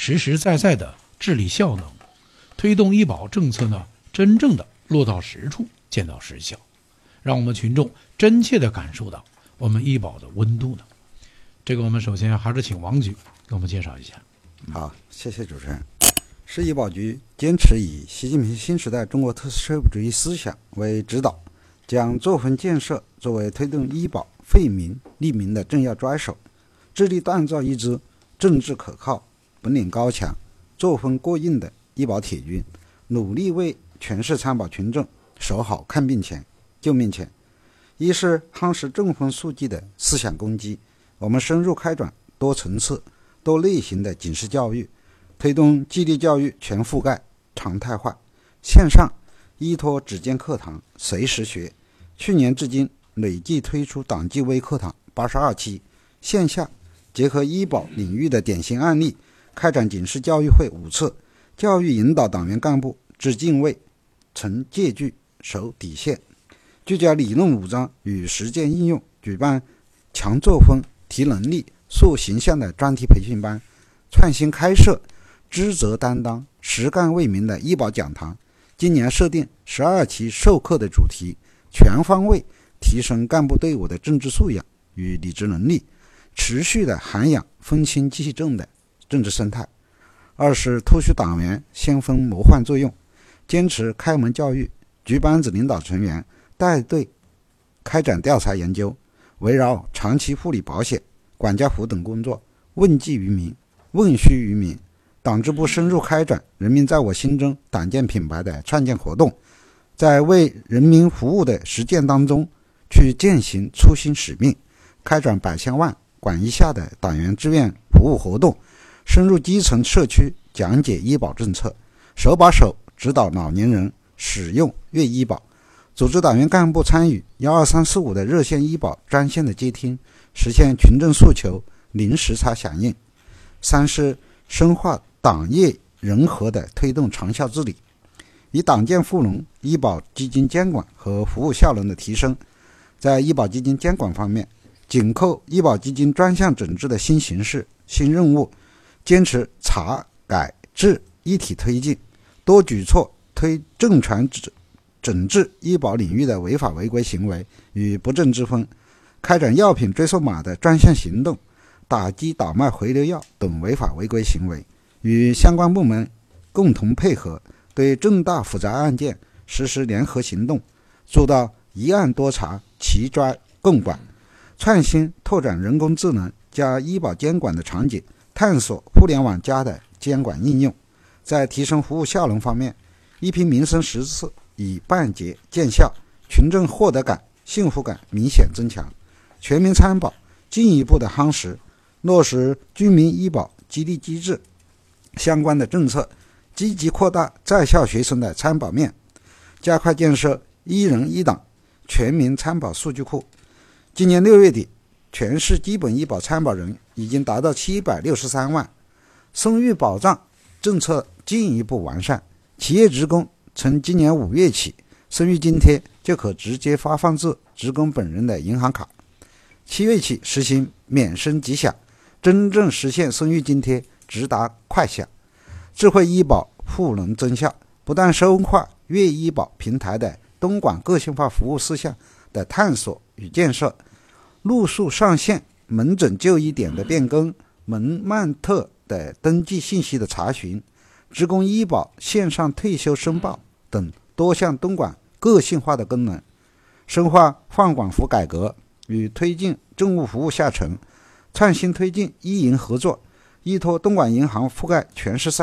实实在在的治理效能，推动医保政策呢真正的落到实处，见到实效，让我们群众真切地感受到我们医保的温度呢。这个我们首先还是请王局给我们介绍一下。 好，谢谢主持人。市医保局坚持以习近平新时代中国特色社会主义思想为指导，将作风建设作为推动医保惠民利民的重要抓手，致力锻造一支政治可靠、本领高强、作风过硬的医保铁军，努力为全市参保群众守好看病钱、救命钱。一是夯实政风肃纪的思想根基，我们深入开展多层次、多类型的警示教育，推动激励教育全覆盖、常态化。线上依托指尖课堂随时学，去年至今累计推出党纪微课堂82期，线下结合医保领域的典型案例，开展警示教育会5次，教育引导党员干部知敬畏、存戒惧、守底线，聚焦理论武装与实践应用，举办强作风、提能力、塑形象的专题培训班，创新开设职责担当、实干为民的医保讲堂。今年设定12期授课的主题，全方位提升干部队伍的政治素养与理智能力，持续的涵养风清气正的政治生态。二是突出党员先锋模范作用，坚持开门教育，局班子领导成员带队开展调查研究，围绕长期护理保险、管家服等工作，问计于民、问需于民。党支部深入开展人民在我心中党建品牌的创建活动，在为人民服务的实践当中去践行初心使命，开展百千万管一下的党员志愿服务活动，深入基层社区讲解医保政策，手把手指导老年人使用粤医保，组织党员干部参与12345的热线医保专线的接听，实现群众诉求零时差响应。三是深化党业人和的推动长效治理，以党建富农医保基金监管和服务效能的提升。在医保基金监管方面，紧扣医保基金专项整治的新形势、新任务，坚持查改治一体推进，多举措推正传整治医保领域的违法违规行为与不正之风，开展药品追溯码的专项行动，打击倒卖回流药等违法违规行为，与相关部门共同配合，对重大复杂案件实施联合行动，做到一案多查、齐抓共管。创新拓展人工智能加医保监管的场景，探索互联网加的监管应用。在提升服务效能方面，一批民生实事已办结见效，群众获得感、幸福感明显增强。全民参保进一步的夯实，落实居民医保激励机制相关的政策，积极扩大在校学生的参保面，加快建设一人一档全民参保数据库。今年6月底，全市基本医保参保人已经达到763万。生育保障政策进一步完善，企业职工从今年5月起，生育津贴就可直接发放至职工本人的银行卡。7月起实行免生即享，真正实现生育津贴直达快享。智慧医保赋能增效，不但深化粤医保平台的东莞个性化服务事项的探索与建设，陆续上线门诊就医点的变更、门曼特的登记信息的查询、职工医保线上退休申报等多项东莞个性化的功能，深化放管服改革与推进政务服务下沉，创新推进医银合作，依托东莞银行覆盖全市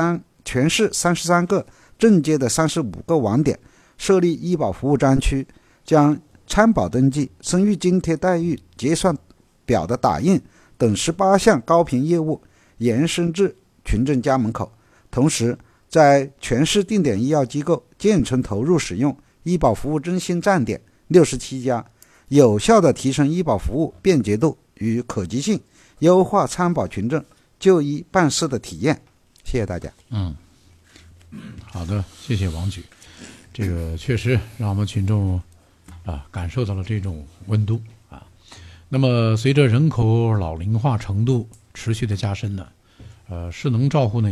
33个镇街的35个网点，设立医保服务专区，将参保登记、生育津贴待遇结算表的打印等18项高频业务延伸至群众家门口。同时，在全市定点医药机构建成投入使用医保服务中心站点67家，有效地提升医保服务便捷度与可及性，优化参保群众就医办事的体验。谢谢大家。 好的，谢谢王局。这个确实让我们群众感受到了这种温度啊。那么随着人口老龄化程度持续的加深呢，失能照护呢